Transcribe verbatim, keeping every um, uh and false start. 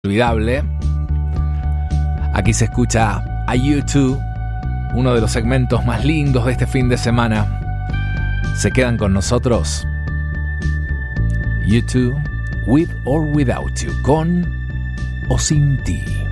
Olvidable. Aquí se escucha a U dos, uno de los segmentos más lindos de este fin de semana. Se quedan con nosotros U dos, With or Without You, con o sin ti.